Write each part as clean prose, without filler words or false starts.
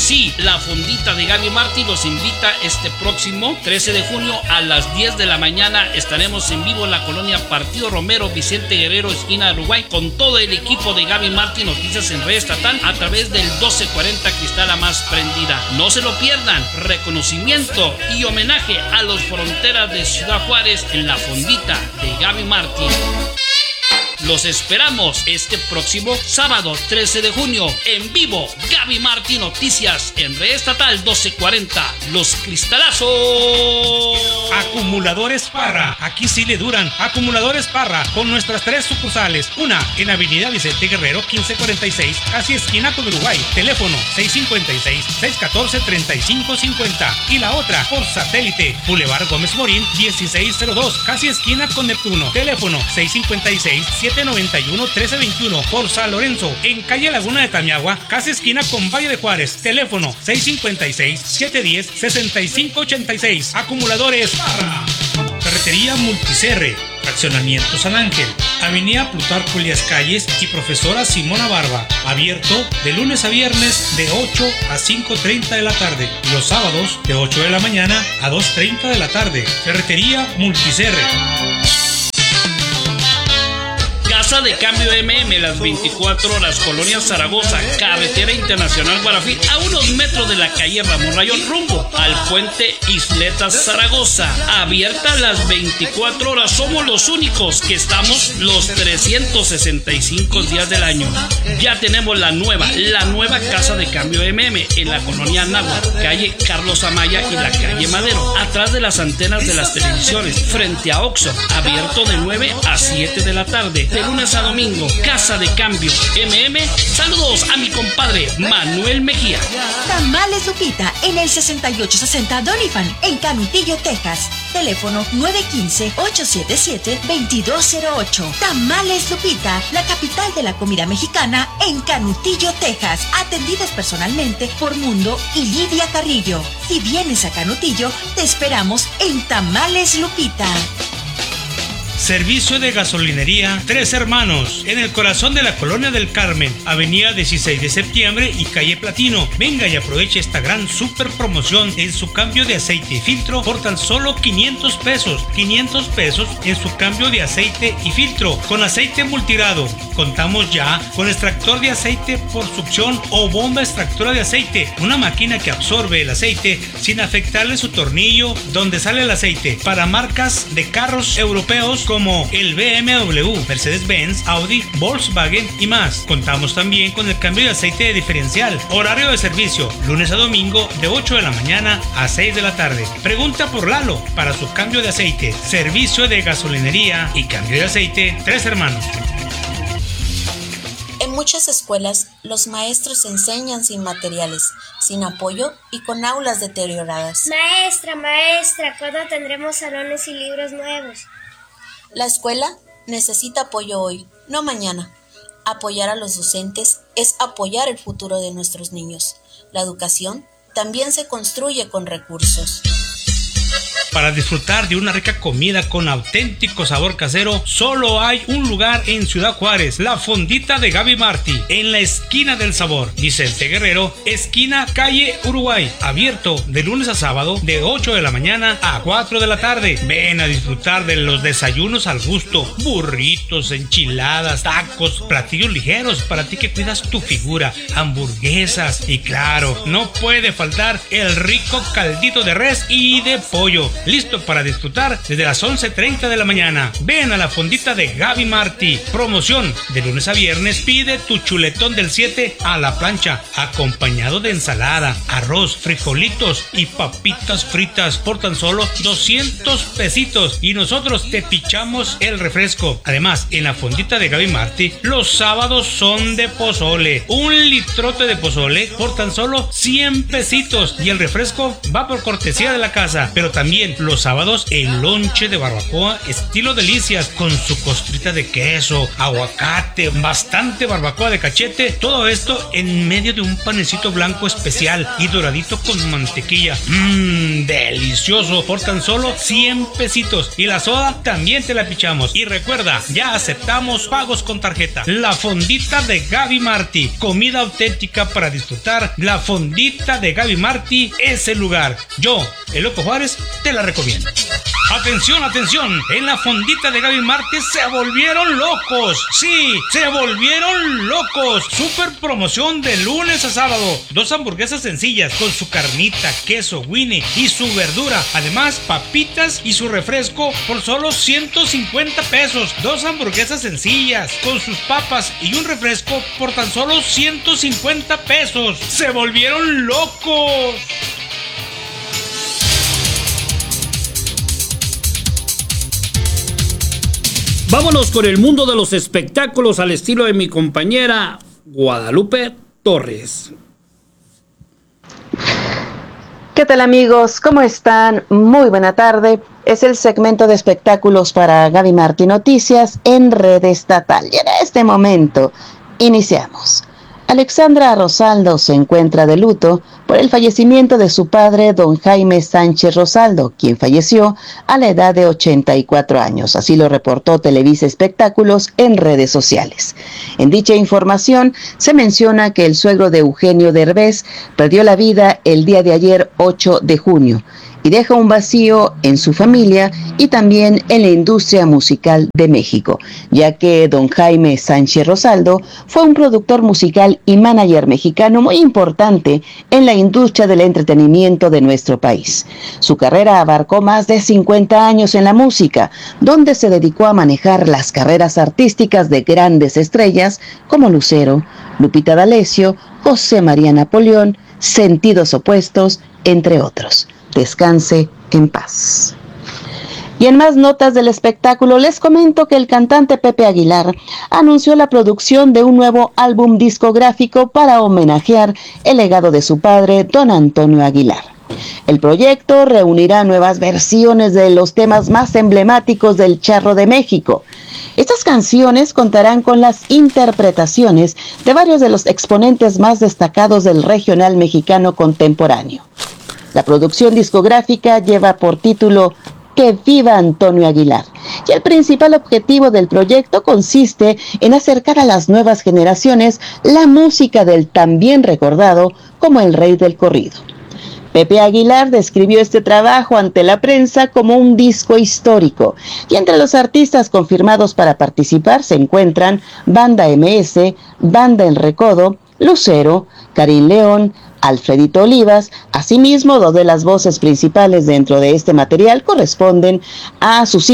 Sí, la fondita de Gaby Martí los invita este próximo 13 de junio a las 10 de la mañana. Estaremos en vivo en la colonia Partido Romero, Vicente Guerrero, esquina de Uruguay, con todo el equipo de Gaby Martí Noticias en Red Estatal a través del 1240 Cristal a más prendida. No se lo pierdan. Reconocimiento y homenaje a los fronteras de Ciudad Juárez en la fondita de Gaby Martí. Los esperamos este próximo sábado 13 de junio en vivo. Gaby Martí Noticias en Red Estatal 1240. Los Cristalazos. Acumuladores Parra, aquí sí le duran. Acumuladores Parra, con nuestras 3 sucursales. Una en Avenida Vicente Guerrero 1546, casi esquina con Uruguay. Teléfono 656-614-3550. Y la otra por satélite, Boulevard Gómez Morín 1602, casi esquina con Neptuno. Teléfono 656-791-1321. Por San Lorenzo, en calle Laguna de Tamiagua, casi esquina con Valle de Juárez. Teléfono 656-710-6586. Acumuladores Parra. Ferretería Multicerre, Fraccionamiento San Ángel, Avenida Plutarco Elías Calles y Profesora Simona Barba. Abierto de lunes a viernes de 8 a 5:30 de la tarde. Y los sábados de 8 de la mañana a 2:30 de la tarde. Ferretería Multicerre. Casa de Cambio MM, las 24 horas, Colonia Zaragoza, Carretera Internacional Guarafí, a unos metros de la calle Ramón Rayón, rumbo al puente Isletas Zaragoza. Abierta las 24 horas, somos los únicos que estamos los 365 días del año. Ya tenemos la nueva Casa de Cambio MM en la Colonia Náhuatl, calle Carlos Amaya y la calle Madero, atrás de las antenas de las televisiones, frente a Oxxo, abierto de 9 a 7 de la tarde. De lunes a domingo, Casa de Cambio MM. Saludos a mi compadre Manuel Mejía. Tamales Lupita en el 6860 Doniphan en Canutillo, Texas. Teléfono 915-877-2208. Tamales Lupita, la capital de la comida mexicana en Canutillo, Texas. Atendidas personalmente por Mundo y Lidia Carrillo. Si vienes a Canutillo, te esperamos en Tamales Lupita. Servicio de gasolinería Tres Hermanos, en el corazón de la Colonia del Carmen, Avenida 16 de Septiembre y calle Platino. Venga y aproveche esta gran super promoción en su cambio de aceite y filtro por tan solo 500 pesos. 500 pesos en su cambio de aceite y filtro con aceite multirado. Contamos ya con extractor de aceite por succión o bomba extractora de aceite, una máquina que absorbe el aceite sin afectarle su tornillo donde sale el aceite, para marcas de carros europeos como el BMW, Mercedes-Benz, Audi, Volkswagen y más. Contamos también con el cambio de aceite de diferencial. Horario de servicio, lunes a domingo de 8 de la mañana a 6 de la tarde. Pregunta por Lalo para su cambio de aceite. Servicio de gasolinería y cambio de aceite Tres Hermanos. En muchas escuelas, los maestros enseñan sin materiales, sin apoyo y con aulas deterioradas. Maestra, ¿cuándo tendremos salones y libros nuevos? La escuela necesita apoyo hoy, no mañana. Apoyar a los docentes es apoyar el futuro de nuestros niños. La educación también se construye con recursos. Para disfrutar de una rica comida con auténtico sabor casero, solo hay un lugar en Ciudad Juárez, la Fondita de Gaby Martí, en la esquina del sabor, Vicente Guerrero, esquina calle Uruguay, abierto de lunes a sábado de 8 de la mañana a 4 de la tarde. Ven a disfrutar de los desayunos al gusto, burritos, enchiladas, tacos, platillos ligeros para ti que cuidas tu figura, hamburguesas y claro, no puede faltar el rico caldito de res y de pollo. Listo para disfrutar desde las 11:30 de la mañana. Ven a la Fondita de Gaby Martí. Promoción de lunes a viernes. Pide tu chuletón del 7 a la plancha, acompañado de ensalada, arroz, frijolitos y papitas fritas por tan solo 200 pesitos. Y nosotros te pichamos el refresco. Además, en la Fondita de Gaby Martí, los sábados son de pozole. Un litrote de pozole por tan solo 100 pesitos. Y el refresco va por cortesía de la casa. Pero también También los sábados el lonche de barbacoa estilo delicias con su costrita de queso, aguacate, bastante barbacoa de cachete, todo esto en medio de un panecito blanco especial y doradito con mantequilla. Delicioso, por tan solo 100 pesitos. Y la soda también te la pichamos. Y recuerda, ya aceptamos pagos con tarjeta. La Fondita de Gaby Martí, comida auténtica para disfrutar. La Fondita de Gaby Martí es el lugar. Yo, el Loco Juárez, te la recomiendo. Atención, atención, en la Fondita de Gaby Martí se volvieron locos. Sí, se volvieron locos. Super promoción de lunes a sábado. 2 hamburguesas sencillas con su carnita, queso, winnie y su verdura. Además, papitas y su refresco por solo 150 pesos. 2 hamburguesas sencillas con sus papas y un refresco por tan solo 150 pesos. Se volvieron locos. Vámonos con el mundo de los espectáculos al estilo de mi compañera Guadalupe Torres. ¿Qué tal, amigos? ¿Cómo están? Muy buena tarde. Es el segmento de espectáculos para Gaby Martí Noticias en Red Estatal. Y en este momento iniciamos. Alexandra Rosaldo se encuentra de luto por el fallecimiento de su padre, don Jaime Sánchez Rosaldo, quien falleció a la edad de 84 años. Así lo reportó Televisa Espectáculos en redes sociales. En dicha información se menciona que el suegro de Eugenio Derbez perdió la vida el día de ayer, 8 de junio, y deja un vacío en su familia y también en la industria musical de México, ya que don Jaime Sánchez Rosaldo fue un productor musical y manager mexicano muy importante en la industria del entretenimiento de nuestro país. Su carrera abarcó más de 50 años en la música, donde se dedicó a manejar las carreras artísticas de grandes estrellas como Lucero, Lupita D'Alessio, José María Napoleón, Sentidos Opuestos, entre otros. Descanse en paz. Y en más notas del espectáculo, les comento que el cantante Pepe Aguilar anunció la producción de un nuevo álbum discográfico para homenajear el legado de su padre, don Antonio Aguilar. El proyecto reunirá nuevas versiones de los temas más emblemáticos del Charro de México. Estas canciones contarán con las interpretaciones de varios de los exponentes más destacados del regional mexicano contemporáneo. La producción discográfica lleva por título Que viva Antonio Aguilar, y el principal objetivo del proyecto consiste en acercar a las nuevas generaciones la música del también recordado como el rey del corrido. Pepe Aguilar describió este trabajo ante la prensa como un disco histórico, y entre los artistas confirmados para participar se encuentran Banda MS, Banda El Recodo, Lucero, Karim León, Alfredito Olivas. Asimismo, 2 de las voces principales dentro de este material corresponden a sus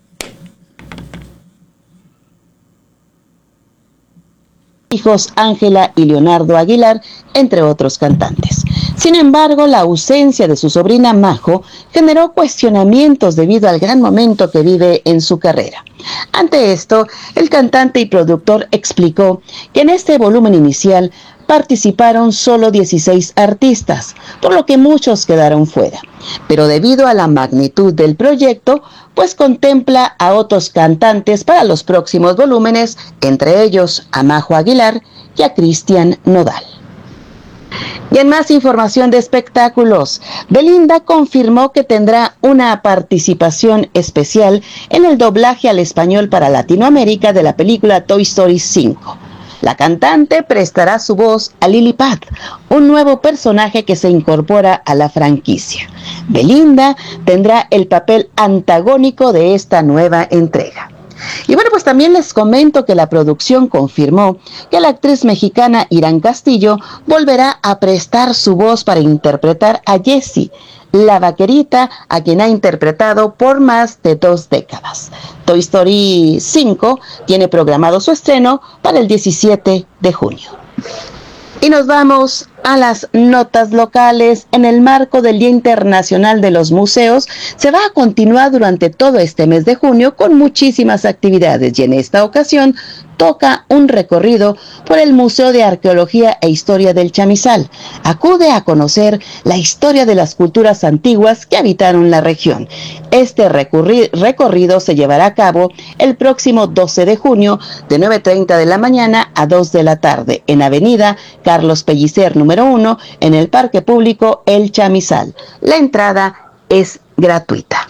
hijos Ángela y Leonardo Aguilar, entre otros cantantes. Sin embargo, la ausencia de su sobrina Majo generó cuestionamientos debido al gran momento que vive en su carrera. Ante esto, el cantante y productor explicó que en este volumen inicial participaron solo 16 artistas, por lo que muchos quedaron fuera. Pero debido a la magnitud del proyecto, pues contempla a otros cantantes para los próximos volúmenes, entre ellos a Majo Aguilar y a Cristian Nodal. Y en más información de espectáculos, Belinda confirmó que tendrá una participación especial en el doblaje al español para Latinoamérica de la película Toy Story 5. La cantante prestará su voz a Lily Pad, un nuevo personaje que se incorpora a la franquicia. Belinda tendrá el papel antagónico de esta nueva entrega. Y bueno, pues también les comento que la producción confirmó que la actriz mexicana Irán Castillo volverá a prestar su voz para interpretar a Jessie, la vaquerita a quien ha interpretado por más de 2 décadas. Toy Story 5 tiene programado su estreno para el 17 de junio. Y nos vamos a las notas locales. En el marco del Día Internacional de los Museos, se va a continuar durante todo este mes de junio con muchísimas actividades, y en esta ocasión toca un recorrido por el Museo de Arqueología e Historia del Chamizal. Acude a conocer la historia de las culturas antiguas que habitaron la región. Este recorrido se llevará a cabo el próximo 12 de junio de 9:30 de la mañana a 2 de la tarde en Avenida Carlos Pellicer número 1 en el Parque Público El Chamizal. La entrada es gratuita.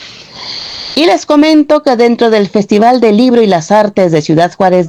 Y les comento que dentro del Festival del Libro y las Artes de Ciudad Juárez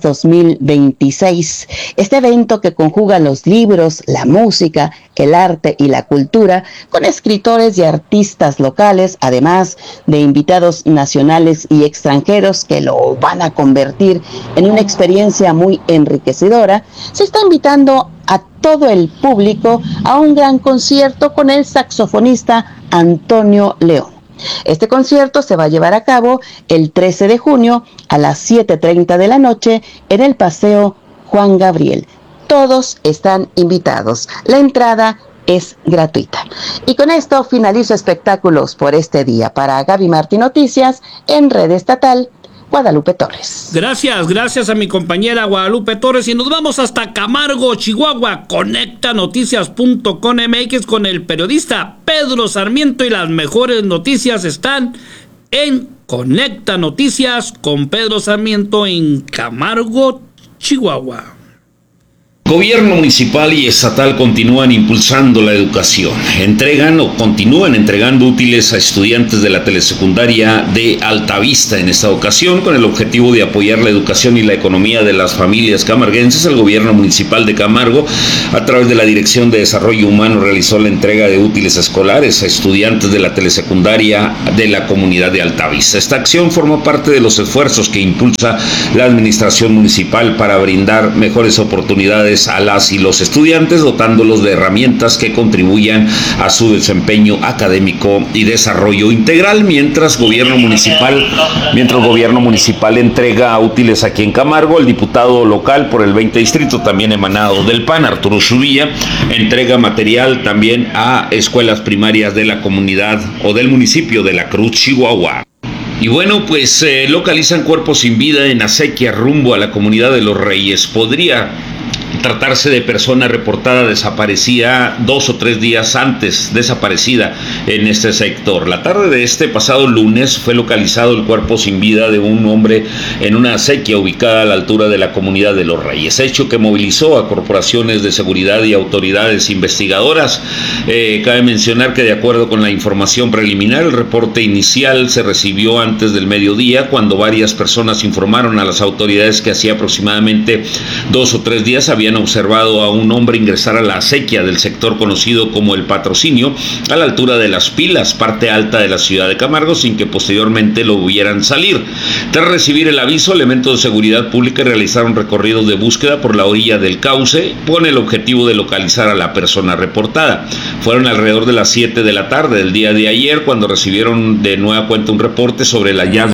2026, este evento que conjuga los libros, la música, el arte y la cultura, con escritores y artistas locales, además de invitados nacionales y extranjeros que lo van a convertir en una experiencia muy enriquecedora, se está invitando a todo el público a un gran concierto con el saxofonista Antonio León. Este concierto se va a llevar a cabo el 13 de junio a las 7:30 de la noche en el Paseo Juan Gabriel. Todos están invitados. La entrada es gratuita. Y con esto finalizo espectáculos por este día. Para Gaby Martí Noticias, en Red Estatal, Guadalupe Torres. Gracias a mi compañera Guadalupe Torres, y nos vamos hasta Camargo, Chihuahua. Conectanoticias.com MX con el periodista Pedro Sarmiento, y las mejores noticias están en Conecta Noticias con Pedro Sarmiento en Camargo, Chihuahua. Gobierno municipal y estatal continúan impulsando la educación. Continúan entregando útiles a estudiantes de la telesecundaria de Altavista. En esta ocasión, con el objetivo de apoyar la educación y la economía de las familias camarguenses, el gobierno municipal de Camargo, a través de la Dirección de Desarrollo Humano, realizó la entrega de útiles escolares a estudiantes de la telesecundaria de la comunidad de Altavista. Esta acción forma parte de los esfuerzos que impulsa la administración municipal para brindar mejores oportunidades a las y los estudiantes, dotándolos de herramientas que contribuyan a su desempeño académico y desarrollo integral. Mientras gobierno municipal entrega útiles aquí en Camargo, el diputado local por el 20 distrito, también emanado del PAN, Arturo Zubilla, entrega material también a escuelas primarias de la comunidad o del municipio de La Cruz, Chihuahua. Y bueno, pues localizan cuerpos sin vida en acequia rumbo a la comunidad de Los Reyes. Podría tratarse de persona reportada desaparecida 2 o 3 días antes, desaparecida en este sector. La tarde de este pasado lunes fue localizado el cuerpo sin vida de un hombre en una acequia ubicada a la altura de la comunidad de Los Reyes, hecho que movilizó a corporaciones de seguridad y autoridades investigadoras. Cabe mencionar que, de acuerdo con la información preliminar, el reporte inicial se recibió antes del mediodía, cuando varias personas informaron a las autoridades que hacía aproximadamente 2 o 3 días habían observado a un hombre ingresar a la acequia del sector conocido como El Patrocinio, a la altura de Las Pilas, parte alta de la ciudad de Camargo, sin que posteriormente lo vieran salir. Tras recibir el aviso, elementos de seguridad pública realizaron recorridos de búsqueda por la orilla del cauce con el objetivo de localizar a la persona reportada. Fueron alrededor de las 7 de la tarde del día de ayer cuando recibieron de nueva cuenta un reporte sobre el hallazgo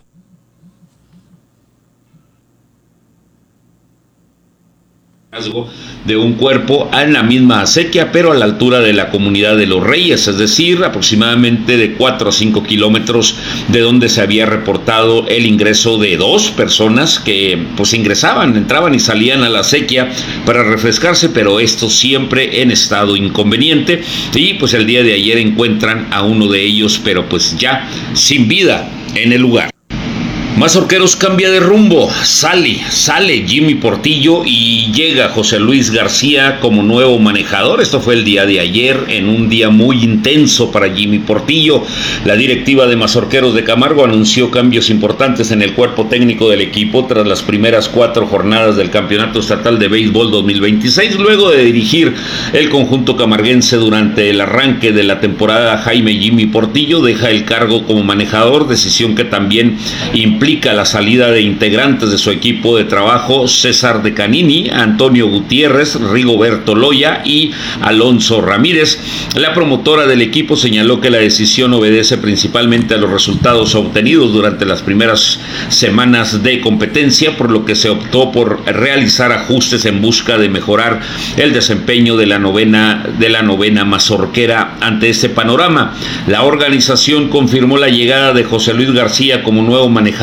de un cuerpo en la misma acequia, pero a la altura de la comunidad de Los Reyes, es decir, aproximadamente de 4 a 5 kilómetros de donde se había reportado el ingreso de 2 personas que pues entraban y salían a la acequia para refrescarse, pero esto siempre en estado inconveniente. Y pues el día de ayer encuentran a uno de ellos, pero pues ya sin vida en el lugar. Mazorqueros cambia de rumbo, sale Jimmy Portillo y llega José Luis García como nuevo manejador. Esto fue el día de ayer, en un día muy intenso para Jimmy Portillo. La directiva de Mazorqueros de Camargo anunció cambios importantes en el cuerpo técnico del equipo tras las primeras 4 jornadas del Campeonato Estatal de Béisbol 2026. Luego de dirigir el conjunto camarguense durante el arranque de la temporada, Jaime Jimmy Portillo deja el cargo como manejador, decisión que también implica la salida de integrantes de su equipo de trabajo: César de Canini, Antonio Gutiérrez, Rigoberto Loya y Alonso Ramírez. La promotora del equipo señaló que la decisión obedece principalmente a los resultados obtenidos durante las primeras semanas de competencia, por lo que se optó por realizar ajustes en busca de mejorar el desempeño de la novena mazorquera. Ante este panorama, la organización confirmó la llegada de José Luis García como nuevo manejador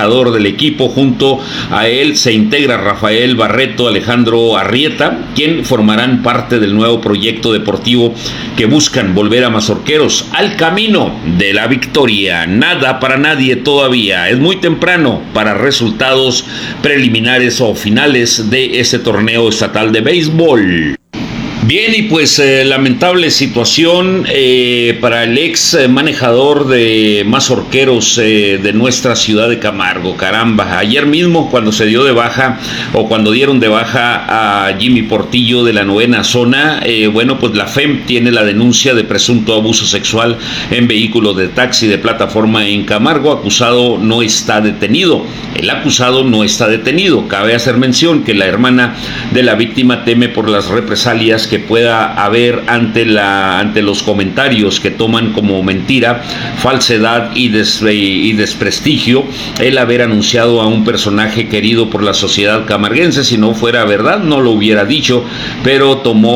manejador del equipo. Junto a él se integra Rafael Barreto, Alejandro Arrieta, quien formarán parte del nuevo proyecto deportivo que buscan volver a Mazorqueros al camino de la victoria. Nada para nadie todavía, es muy temprano para resultados preliminares o finales de ese torneo estatal de béisbol. Bien, y pues lamentable situación para el ex manejador de Mazorqueros de nuestra ciudad de Camargo. Caramba, ayer mismo cuando se dio de baja o cuando dieron de baja a Jimmy Portillo de la 9ª zona, bueno, pues la FEM tiene la denuncia de presunto abuso sexual en vehículo de taxi de plataforma en Camargo. Acusado no está detenido. El acusado no está detenido. Cabe hacer mención que la hermana de la víctima teme por las represalias que pueda haber ante los comentarios que toman como mentira, falsedad y desprestigio el haber anunciado a un personaje querido por la sociedad camarguense. Si no fuera verdad, no lo hubiera dicho, pero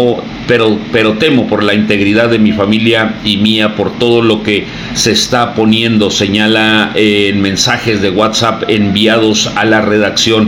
temo por la integridad de mi familia y mía, por todo lo que se está poniendo, señala en mensajes de WhatsApp enviados a la redacción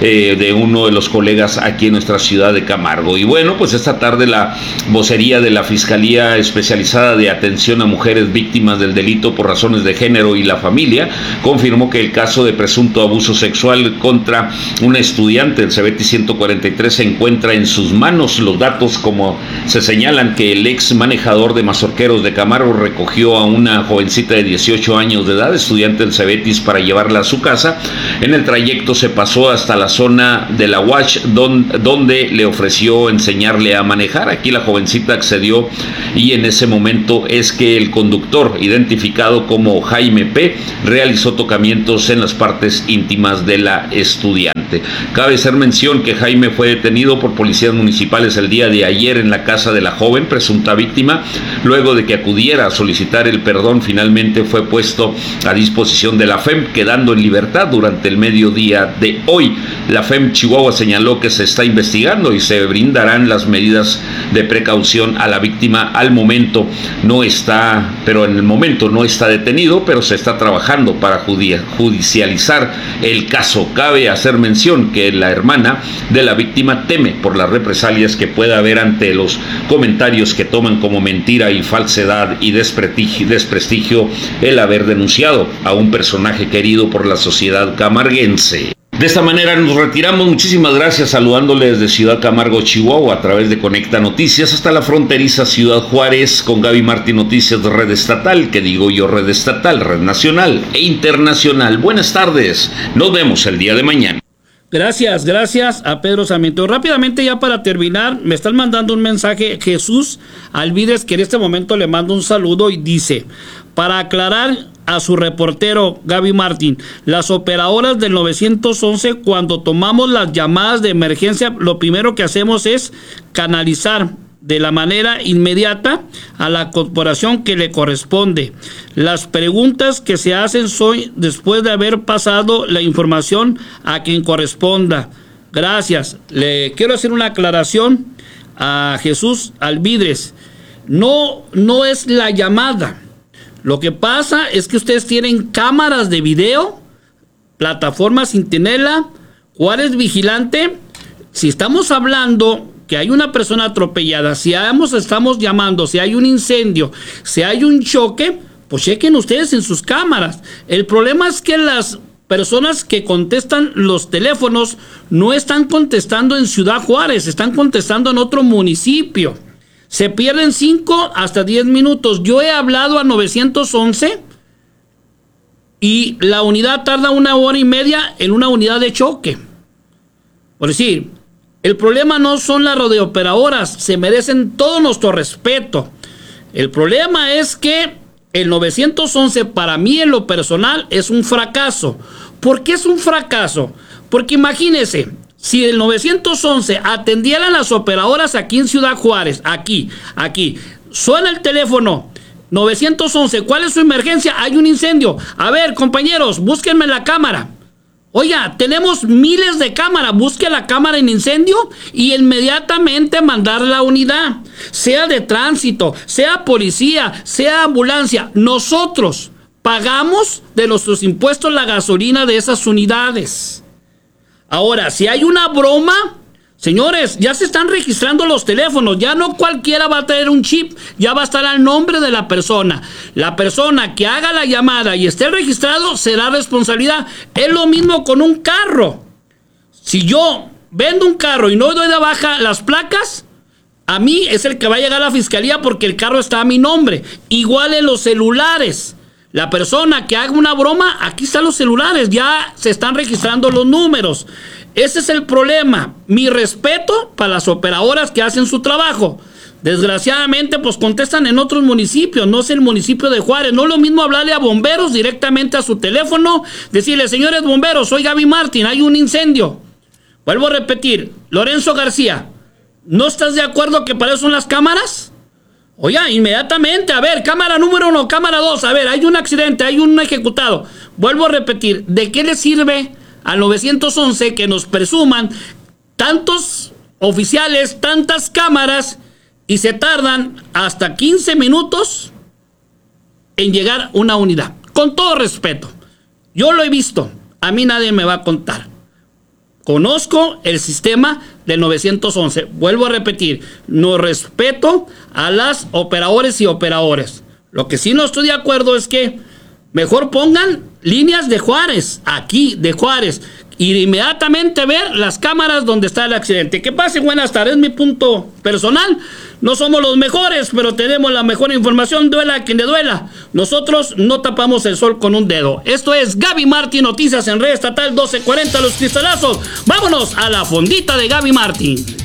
de uno de los colegas aquí en nuestra ciudad de Camargo. Y bueno, pues esta tarde la vocería de la Fiscalía Especializada de Atención a Mujeres Víctimas del Delito por Razones de Género y la Familia confirmó que el caso de presunto abuso sexual contra una estudiante del CEBETI 143 se encuentra en sus manos. Los datos, como se señalan, que el ex manejador de Mazorqueros de Camargo recogió a una jovencita de 18 años de edad, estudiante del CEBETIS, para llevarla a su casa. En el trayecto se pasó hasta la zona de la UACH, donde le ofreció enseñarle a manejar. Aquí la jovencita accedió y en ese momento es que el conductor, identificado como Jaime P., realizó tocamientos en las partes íntimas de la estudiante. Cabe hacer mención que Jaime fue detenido por policías municipales el día de ayer en la casa de la joven presunta víctima. Luego de que acudiera a solicitar el perdón, finalmente fue puesto a disposición de la FEM, quedando en libertad durante el mediodía de hoy. La FEM Chihuahua señaló que se está investigando y se brindarán las medidas de precaución a la víctima. Al momento no está, pero en el momento no está detenido, pero se está trabajando para judicializar el caso. Cabe hacer mención que la hermana de la víctima teme por las represalias que pueda haber ante los comentarios que toman como mentira y falsedad y desprestigio el haber denunciado a un personaje querido por la sociedad camarguense. De esta manera nos retiramos. Muchísimas gracias, saludándoles desde Ciudad Camargo, Chihuahua, a través de Conecta Noticias, hasta la fronteriza Ciudad Juárez, con Gaby Martí Noticias de Red Estatal, que digo yo Red Estatal, Red Nacional e Internacional. Buenas tardes, nos vemos el día de mañana. Gracias a Pedro Sarmiento. Rápidamente, ya para terminar, me están mandando un mensaje Jesús Alvides, que en este momento le mando un saludo y dice: para aclarar a su reportero Gaby Martín, las operadoras del 911, cuando tomamos las llamadas de emergencia, lo primero que hacemos es canalizar de la manera inmediata a la corporación que le corresponde. Las preguntas que se hacen son después de haber pasado la información a quien corresponda. Gracias. Le quiero hacer una aclaración a Jesús Alvidres. No es la llamada. Lo que pasa es que ustedes tienen cámaras de video, plataforma Centinela, Juárez Vigilante. Si estamos hablando que hay una persona atropellada, si estamos llamando, si hay un incendio, si hay un choque, pues chequen ustedes en sus cámaras. El problema es que las personas que contestan los teléfonos no están contestando en Ciudad Juárez, están contestando en otro municipio. Se pierden 5 hasta 10 minutos. Yo he hablado a 911 y la unidad tarda 1 hora y media en una unidad de choque. Por decir, el problema no son las radiooperadoras, se merecen todo nuestro respeto. El problema es que el 911 para mí en lo personal es un fracaso. ¿Por qué es un fracaso? Porque imagínense, si el 911 atendiera a las operadoras aquí en Ciudad Juárez, aquí, suena el teléfono, 911, ¿cuál es su emergencia? Hay un incendio. A ver, compañeros, búsquenme la cámara. Oiga, tenemos miles de cámaras, busque la cámara en incendio y inmediatamente mandar la unidad, sea de tránsito, sea policía, sea ambulancia. Nosotros, pagamos de nuestros impuestos la gasolina de esas unidades. Ahora, si hay una broma, señores, ya se están registrando los teléfonos, ya no cualquiera va a tener un chip, ya va a estar al nombre de la persona. La persona que haga la llamada y esté registrado será responsabilidad. Es lo mismo con un carro. Si yo vendo un carro y no doy de baja las placas, a mí es el que va a llegar a la fiscalía porque el carro está a mi nombre. Igual en los celulares. La persona que haga una broma, aquí están los celulares, ya se están registrando los números. Ese es el problema. Mi respeto para las operadoras que hacen su trabajo. Desgraciadamente, pues contestan en otros municipios, no es el municipio de Juárez. No es lo mismo hablarle a bomberos directamente a su teléfono, decirle, señores bomberos, soy Gaby Martín, hay un incendio. Vuelvo a repetir, Lorenzo García, ¿no estás de acuerdo que para eso son las cámaras? Oye, inmediatamente, a ver, cámara número 1, cámara 2, a ver, hay un accidente, hay un ejecutado. Vuelvo a repetir, ¿de qué le sirve al 911 que nos presuman tantos oficiales, tantas cámaras y se tardan hasta 15 minutos en llegar una unidad? Con todo respeto, yo lo he visto, a mí nadie me va a contar. Conozco el sistema del 911. Vuelvo a repetir, no respeto a las operadoras y operadores. Lo que sí no estoy de acuerdo es que mejor pongan líneas de Juárez, aquí de Juárez, y inmediatamente ver las cámaras donde está el accidente. Que pase, buenas tardes, mi punto personal. No somos los mejores, pero tenemos la mejor información, duela a quien le duela. Nosotros no tapamos el sol con un dedo. Esto es Gaby Martín, noticias en Red Estatal 1240, Los Cristalazos. Vámonos a la fondita de Gaby Martín.